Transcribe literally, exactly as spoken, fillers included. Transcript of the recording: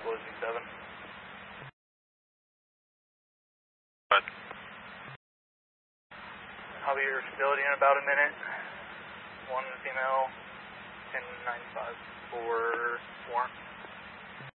was Z seven. But I'll be at your facility in about a minute. One female, ten ninety-five for warrant.